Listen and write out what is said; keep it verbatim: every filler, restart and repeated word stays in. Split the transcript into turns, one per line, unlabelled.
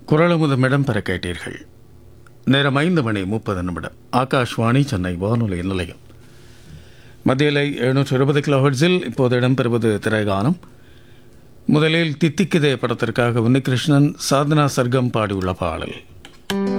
குரலமுதம் இடம்பெற கேட்டீர்கள். நேரம் ஐந்து மணி முப்பது நிமிடம். ஆகாஷ்வாணி சென்னை வானொலி நிலையம். மத்தியலை எழுநூற்று இருபது கிலோஹெர்ட்ஸில் இப்போது இடம்பெறுவது திரைகானம். முதலில் தித்திக்குதே படத்திற்காக உன்னிகிருஷ்ணன், சாதனா சர்க்கம் பாடியுள்ள பாடல்.